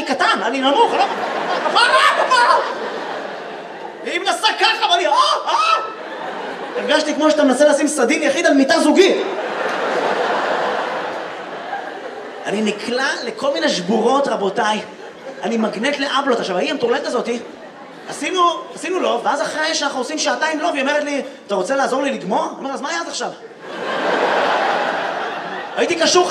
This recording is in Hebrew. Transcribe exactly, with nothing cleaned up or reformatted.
קטן, אני נמוך, לא... כפרה, כפרה! והיא מנסה ככה, ואני, אה, אה! הרגשתי כמו שאתה מנסה לשים סדין יחיד על מיטה זוגית. אני נקלע לכל מיני שבורות, רבותיי. אני מגנט לאבלות. עכשיו, ההיא המטורללת הזאתי, עשינו, עשינו לוב, ואז אחרי שאנחנו עושים שעתיים לוב, היא אומרת לי, אתה רוצה לעזור לי לגמור? אני אומר, אז מה היה עד עכשיו? הייתי קשור